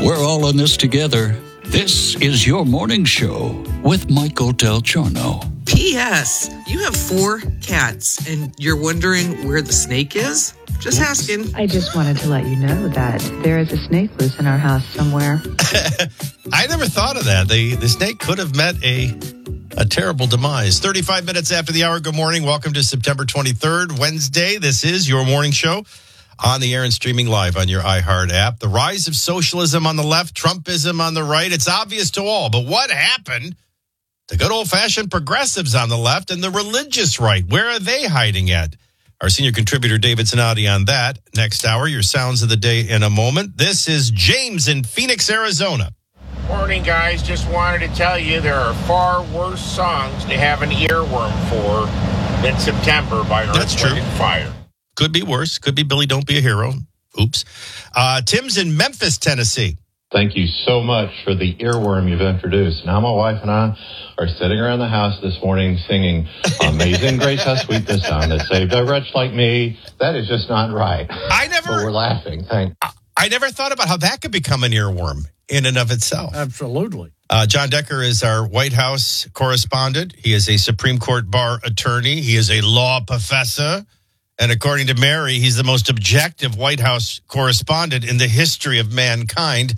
We're all in this together. This is your morning show with Michael Del Giorno. P.S. You have 4 cats, and you're wondering where the snake is? Just asking. I just wanted to let you know that there is a snake loose in our house somewhere. I never thought of that. The snake could have met a terrible demise. 35 minutes after the hour. Good morning. Welcome to September 23rd, Wednesday. This is your morning show on the air and streaming live on your iHeart app. The rise of socialism on the left, Trumpism on the right. It's obvious to all. But what happened to good old-fashioned progressives on the left and the religious right? Where are they hiding at? Our senior contributor, David Zanotti, on that. Next hour, your sounds of the day in a moment. This is James in Phoenix, Arizona. Morning, guys. Just wanted to tell you there are far worse songs to have an earworm for than September by Earth, Wind & Fire. Could be worse. Could be Billy Don't Be a Hero. Oops. Tim's in Memphis, Tennessee. Thank you so much for the earworm you've introduced. Now my wife and I are sitting around the house this morning singing Amazing Grace, how sweet the sound that saved a wretch like me. That is just not right. But we're laughing. I never thought about how that could become an earworm in and of itself. Absolutely. John Decker is our White House correspondent. He is a Supreme Court bar attorney. He is a law professor. And according to Mary, he's the most objective White House correspondent in the history of mankind.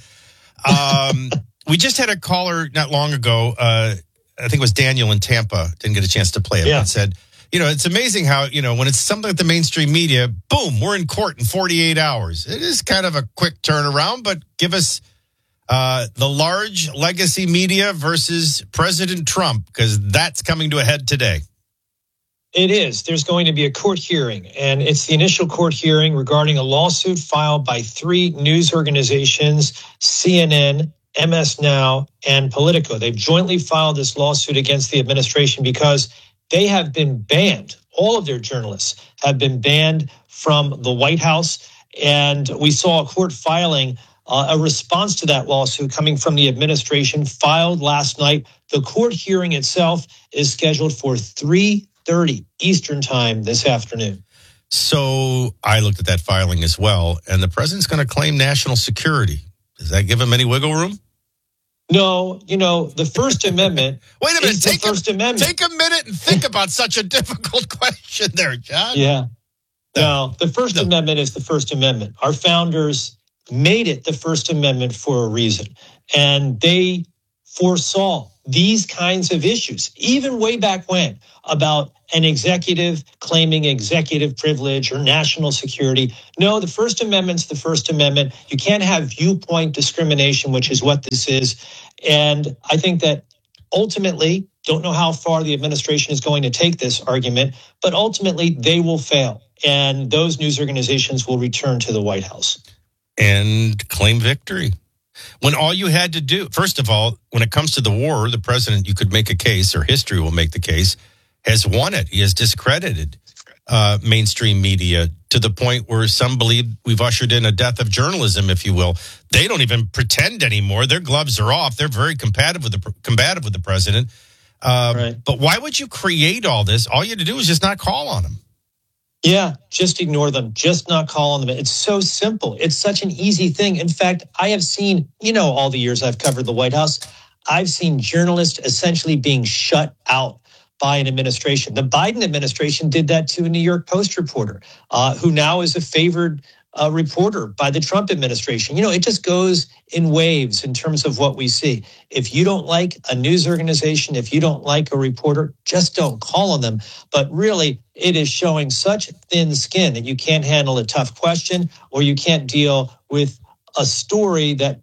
We just had a caller not long ago. I think it was Daniel in Tampa. Didn't get a chance to play it. Yeah. But said, it's amazing how, when it's something like the mainstream media, boom, we're in court in 48 hours. It is kind of a quick turnaround, but give us the large legacy media versus President Trump, because that's coming to a head today. It is. There's going to be a court hearing, and it's the initial court hearing regarding a lawsuit filed by 3 news organizations, CNN, MS Now, and Politico. They've jointly filed this lawsuit against the administration because they have been banned. All of their journalists have been banned from the White House, and we saw a court filing a response to that lawsuit coming from the administration filed last night. The court hearing itself is scheduled for 3:30 Eastern time this afternoon. So I looked at that filing as well, and the president's going to claim national security. Does that give him any wiggle room? No, the First Amendment. Wait a minute. Is the First Amendment. Take a minute and think about such a difficult question there, John. Yeah. No, the First Amendment is the First Amendment. Our founders made it the First Amendment for a reason, and they foresaw these kinds of issues, even way back when, about an executive claiming executive privilege or national security. No, the First Amendment's the First Amendment. You can't have viewpoint discrimination, which is what this is. And I think that ultimately, don't know how far the administration is going to take this argument, but ultimately they will fail. And those news organizations will return to the White House. And claim victory. When all you had to do, first of all, when it comes to the war, the president, you could make a case, or history will make the case, has won it. He has discredited mainstream media to the point where some believe we've ushered in a death of journalism, if you will. They don't even pretend anymore. Their gloves are off. They're very combative with the president. Right. But why would you create all this? All you had to do is just not call on him. Yeah, just ignore them. Just not call on them. It's so simple. It's such an easy thing. In fact, I have seen, all the years I've covered the White House, I've seen journalists essentially being shut out by an administration. The Biden administration did that to a New York Post reporter, who now is a favored reporter by the Trump administration. It just goes in waves in terms of what we see. If you don't like a news organization, if you don't like a reporter, just don't call on them. But really, it is showing such thin skin that you can't handle a tough question, or you can't deal with a story that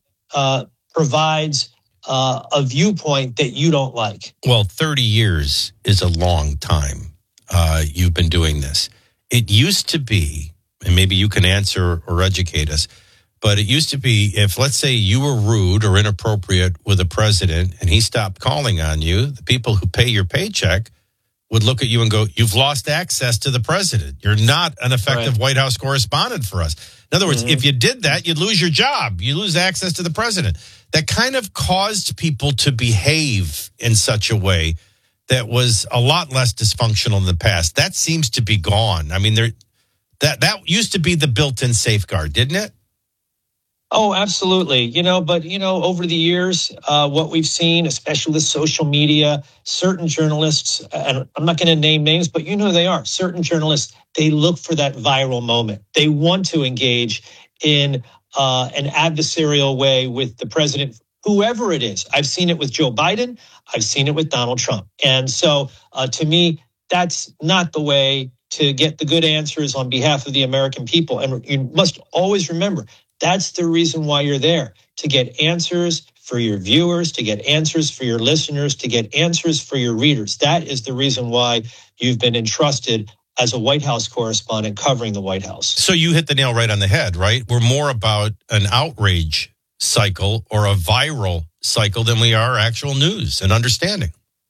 provides a viewpoint that you don't like. Well, 30 years is a long time. You've been doing this. It used to be, and maybe you can answer or educate us, but it used to be if, let's say, you were rude or inappropriate with a president and he stopped calling on you, the people who pay your paycheck would look at you and go, you've lost access to the president. You're not an effective White House correspondent for us. In other words, if you did that, you'd lose your job. You lose access to the president. That kind of caused people to behave in such a way that was a lot less dysfunctional in the past. That seems to be gone. I mean, that used to be the built-in safeguard, didn't it? Oh, absolutely. But over the years, what we've seen, especially with social media, certain journalists, and I'm not going to name names, but you know who they are. Certain journalists, they look for that viral moment. They want to engage in an adversarial way with the president, whoever it is. I've seen it with Joe Biden. I've seen it with Donald Trump. And so to me, that's not the way to get the good answers on behalf of the American people. And you must always remember, that's the reason why you're there, to get answers for your viewers, to get answers for your listeners, to get answers for your readers. That is the reason why you've been entrusted as a White House correspondent covering the White House. So you hit the nail right on the head, right? We're more about an outrage cycle or a viral cycle than we are actual news and understanding.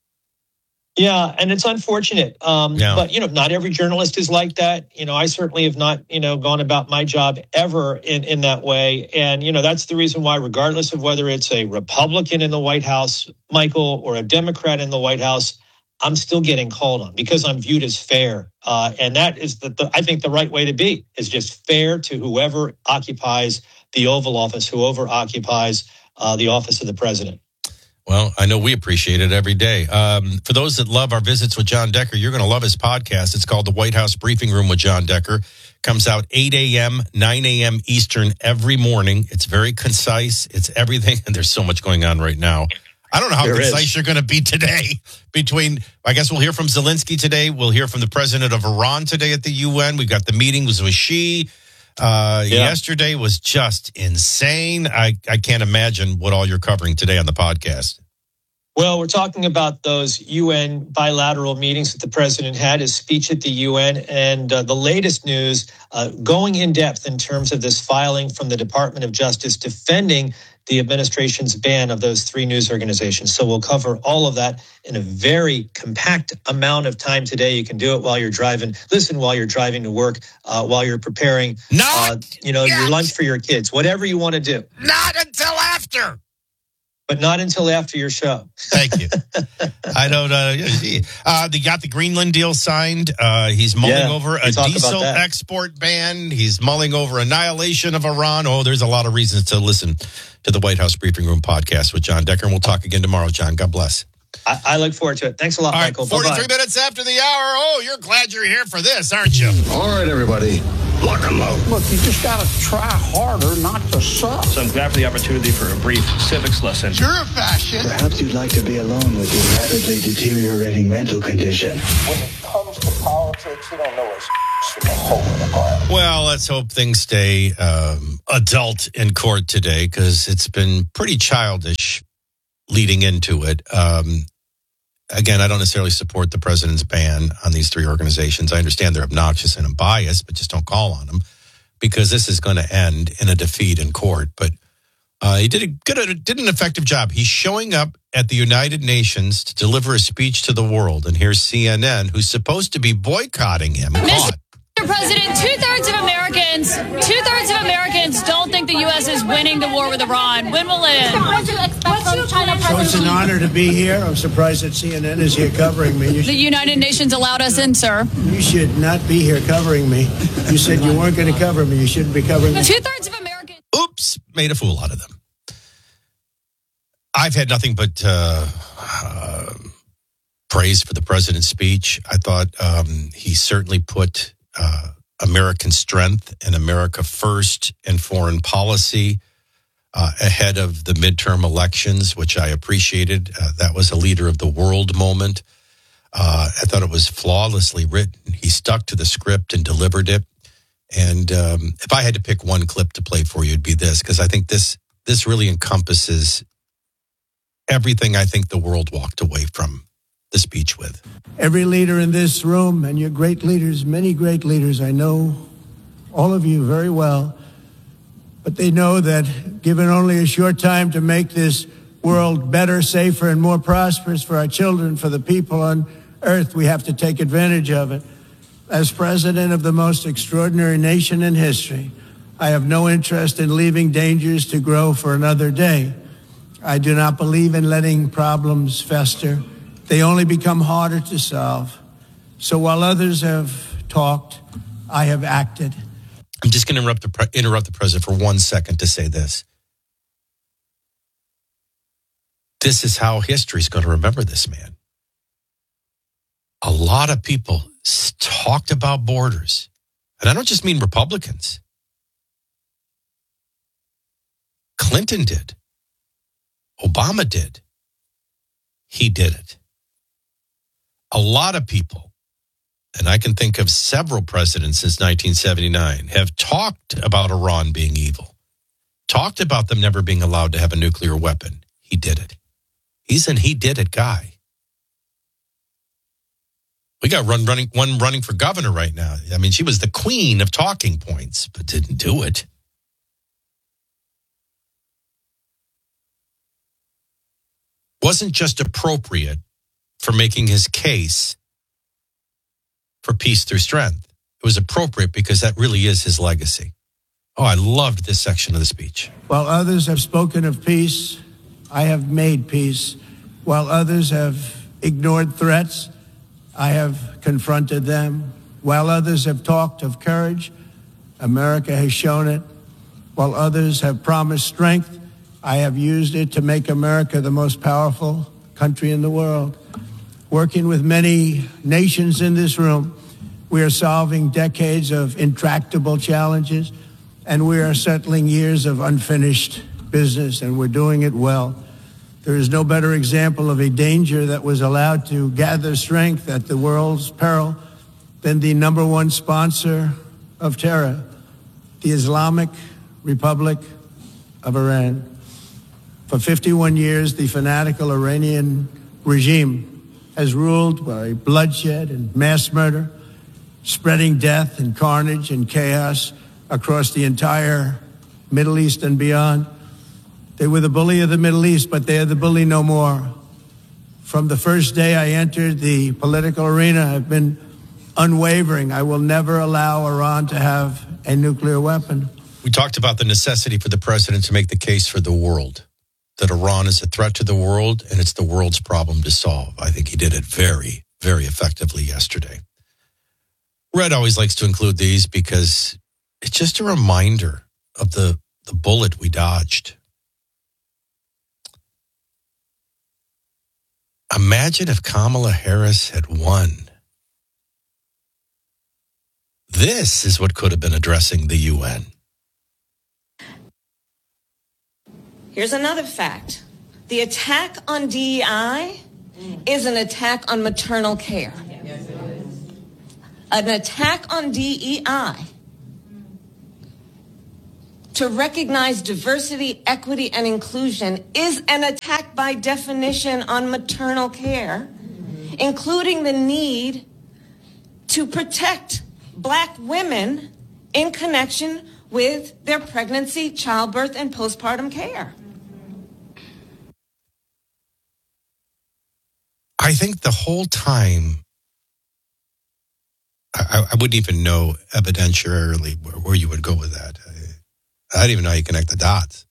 Yeah, and it's unfortunate. But, not every journalist is like that. I certainly have not, gone about my job ever in that way. And, that's the reason why, regardless of whether it's a Republican in the White House, Michael, or a Democrat in the White House, I'm still getting called on because I'm viewed as fair. And that is, I think, the right way to be, is just fair to whoever occupies the Oval Office, whoever occupies the office of the president. Well, I know we appreciate it every day. For those that love our visits with John Decker, you're going to love his podcast. It's called The White House Briefing Room with John Decker. Comes out 8 a.m., 9 a.m. Eastern every morning. It's very concise. It's everything. And there's so much going on right now. I don't know how concise you're going to be today. I guess we'll hear from Zelensky today. We'll hear from the president of Iran today at the UN. We've got the meetings with Xi. Yesterday was just insane. I can't imagine what all you're covering today on the podcast. Well, we're talking about those UN bilateral meetings that the president had, his speech at the UN, and the latest news going in depth in terms of this filing from the Department of Justice defending the administration's ban of those 3 news organizations. So we'll cover all of that in a very compact amount of time today. You can do it while you're driving. Listen while you're driving to work, while you're preparing, your lunch for your kids, whatever you want to do. Not until after. But not until after your show. Thank you. I don't they got the Greenland deal signed. He's mulling over a diesel export ban. He's mulling over annihilation of Iran. Oh, there's a lot of reasons to listen to the White House Briefing Room podcast with John Decker. And we'll talk again tomorrow, John. God bless. I look forward to it. Thanks a lot, Michael. All right, 43 minutes after the hour. Oh, you're glad you're here for this, aren't you? All right, everybody. Lock them up. Look, you just got to try harder, not to suck. So I'm glad for the opportunity for a brief civics lesson. You're a fascist. Perhaps you'd like to be alone with your rapidly deteriorating mental condition. When it comes to politics, you don't know what's from a hole in the ground. Well, let's hope things stay adult in court today, because it's been pretty childish leading into it. Again, I don't necessarily support the president's ban on these 3 organizations. I understand they're obnoxious and biased, but just don't call on them, because this is going to end in a defeat in court. But he did an effective job. He's showing up at the United Nations to deliver a speech to the world. And here's CNN, who's supposed to be boycotting him. Mr. President, two-thirds of Americans don't think the U.S. is winning the war with Iran. When will it end? So it's an honor to be here. I'm surprised that CNN is here covering me. The United Nations allowed us in, sir. You should not be here covering me. You said you weren't going to cover me. You shouldn't be covering me. Two-thirds of Americans. Oops, made a fool out of them. I've had nothing but praise for the president's speech. I thought he certainly put American strength and America first and foreign policy ahead of the midterm elections, which I appreciated. That was a leader of the world moment. I thought it was flawlessly written. He stuck to the script and delivered it. And if I had to pick one clip to play for you, it'd be this, because I think this really encompasses everything I think the world walked away from the speech with. Every leader in this room, and you're great leaders, many great leaders, I know all of you very well, but they know that given only a short time to make this world better, safer, and more prosperous for our children, for the people on earth, we have to take advantage of it. As president of the most extraordinary nation in history, I have no interest in leaving dangers to grow for another day. I do not believe in letting problems fester. They only become harder to solve. So while others have talked, I have acted. I'm just going to interrupt the president for 1 second to say this. This is how history is going to remember this man. A lot of people talked about borders. And I don't just mean Republicans. Clinton did. Obama did. He did it. A lot of people, and I can think of several presidents since 1979, have talked about Iran being evil, talked about them never being allowed to have a nuclear weapon. He did it. He's an he did it guy. We got one running for governor right now. I mean, she was the queen of talking points, but didn't do it. Wasn't just appropriate for making his case for peace through strength. It was appropriate because that really is his legacy. Oh, I loved this section of the speech. While others have spoken of peace, I have made peace. While others have ignored threats, I have confronted them. While others have talked of courage, America has shown it. While others have promised strength, I have used it to make America the most powerful country in the world. Working with many nations in this room, we are solving decades of intractable challenges, and we are settling years of unfinished business, and we're doing it well. There is no better example of a danger that was allowed to gather strength at the world's peril than the number one sponsor of terror, the Islamic Republic of Iran. For 51 years, the fanatical Iranian regime has ruled by bloodshed and mass murder, spreading death and carnage and chaos across the entire Middle East and beyond. They were the bully of the Middle East, but they are the bully no more. From the first day I entered the political arena, I've been unwavering. I will never allow Iran to have a nuclear weapon. We talked about the necessity for the president to make the case for the world, that Iran is a threat to the world and it's the world's problem to solve. I think he did it very, very effectively yesterday. Red always likes to include these because it's just a reminder of the bullet we dodged. Imagine if Kamala Harris had won. This is what could have been addressing the UN. Here's another fact. The attack on DEI is an attack on maternal care. Yes, it is. An attack on DEI to recognize diversity, equity, and inclusion is an attack by definition on maternal care, including the need to protect Black women in connection with their pregnancy, childbirth, and postpartum care. I think the whole time, I wouldn't even know evidentiarily where you would go with that. I don't even know how you connect the dots.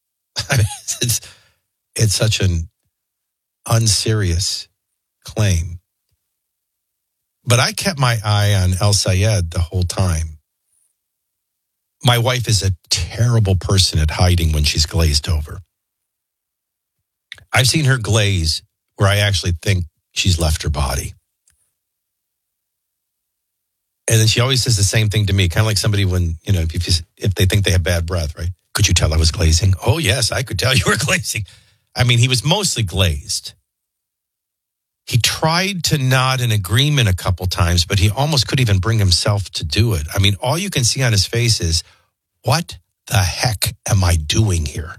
It's such an unserious claim. But I kept my eye on El Sayed the whole time. My wife is a terrible person at hiding when she's glazed over. I've seen her glaze where I actually think she's left her body. And then she always says the same thing to me, kind of like somebody when, you know, if they think they have bad breath, right? Could you tell I was glazing? Oh, yes, I could tell you were glazing. I mean, he was mostly glazed. He tried to nod in agreement a couple times, but he almost couldn't even bring himself to do it. I mean, all you can see on his face is, what the heck am I doing here?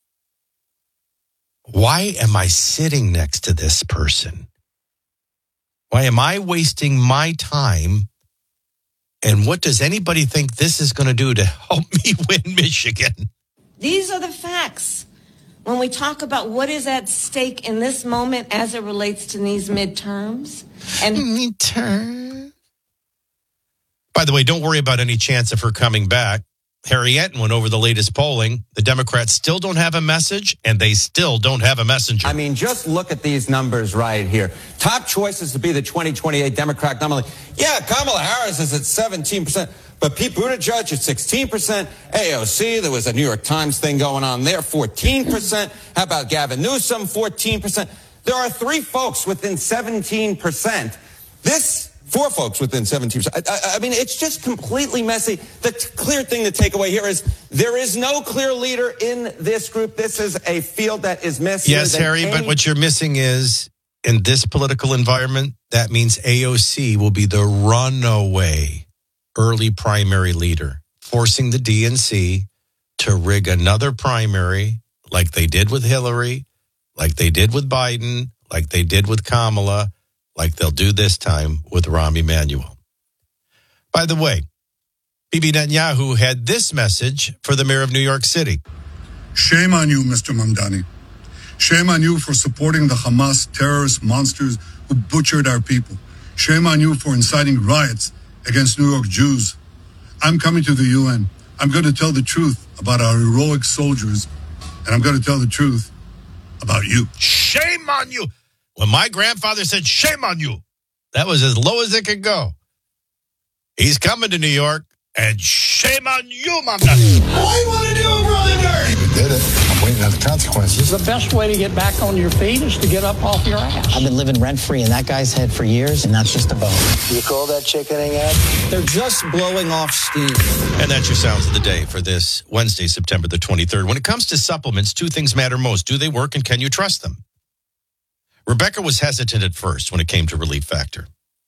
Why am I sitting next to this person? Why am I wasting my time? And what does anybody think this is going to do to help me win Michigan? These are the facts. When we talk about what is at stake in this moment as it relates to these midterms. And midterm. By the way, don't worry about any chance of her coming back. Harry Enton went over the latest polling. The Democrats still don't have a message, and they still don't have a messenger. I mean, just look at these numbers right here. Top choices to be the 2028 Democratic nominee. Yeah, Kamala Harris is at 17%, but Pete Buttigieg at 16%. AOC, there was a New York Times thing going on there, 14%. How about Gavin Newsom, 14%? There are 3 folks within 17%. 4 folks within 17%. I mean, it's just completely messy. The clear thing to take away here is there is no clear leader in this group. This is a field that is messier. Yes, Harry, but what you're missing is, in this political environment, that means AOC will be the runaway early primary leader, forcing the DNC to rig another primary like they did with Hillary, like they did with Biden, like they did with Kamala, like they'll do this time with Rahm Emanuel. By the way, Bibi Netanyahu had this message for the mayor of New York City. Shame on you, Mr. Mamdani. Shame on you for supporting the Hamas terrorist monsters who butchered our people. Shame on you for inciting riots against New York Jews. I'm coming to the UN. I'm going to tell the truth about our heroic soldiers, and I'm going to tell the truth about you. Shame on you. When my grandfather said, shame on you, that was as low as it could go. He's coming to New York, and shame on you, Mamdani. Why want to do it, Brother Dirk? We did it. I'm waiting on the consequences. The best way to get back on your feet is to get up off your ass. I've been living rent-free in that guy's head for years, and that's just a bone. You call that chickening out? They're just blowing off steam. And that's your sounds of the day for this Wednesday, September the 23rd. When it comes to supplements, 2 things matter most. Do they work, and can you trust them? Rebecca was hesitant at first when it came to Relief Factor.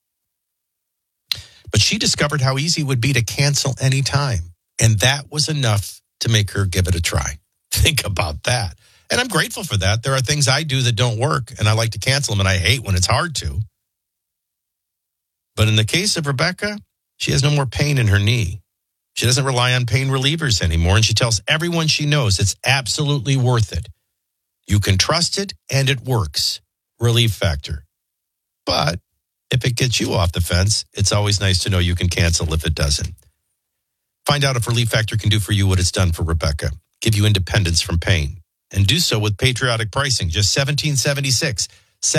But she discovered how easy it would be to cancel any time. And that was enough to make her give it a try. Think about that. And I'm grateful for that. There are things I do that don't work, and I like to cancel them, and I hate when it's hard to. But in the case of Rebecca, she has no more pain in her knee. She doesn't rely on pain relievers anymore, and she tells everyone she knows it's absolutely worth it. You can trust it, and it works. Relief Factor. But if it gets you off the fence, it's always nice to know you can cancel if it doesn't. Find out if Relief Factor can do for you what it's done for Rebecca. Give you independence from pain. And do so with patriotic pricing, just $17.76.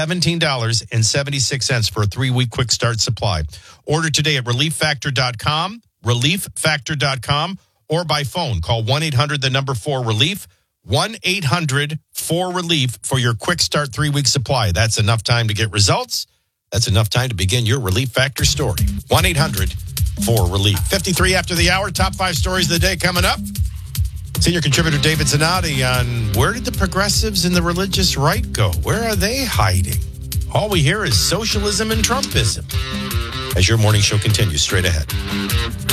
$17.76 for a 3-week quick start supply. Order today at relieffactor.com, relieffactor.com, or by phone. Call 1-800-4RELIEF. 1-800-4RELIEF for your quick start 3-week supply. That's enough time to get results. That's enough time to begin your Relief Factor story. 1-800-4RELIEF. 53 after the hour. Top 5 stories of the day coming up. Senior contributor David Zanotti on where did the progressives and the religious right go? Where are they hiding? All we hear is socialism and Trumpism. As your morning show continues straight ahead.